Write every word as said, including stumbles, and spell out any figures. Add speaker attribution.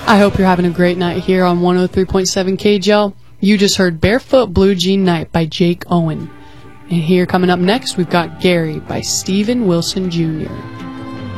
Speaker 1: I hope you're having a great night here on one oh three point seven K J L. You just heard Barefoot Blue Jean Night by Jake Owen. And here coming up next, we've got Gary by Steven Wilson Junior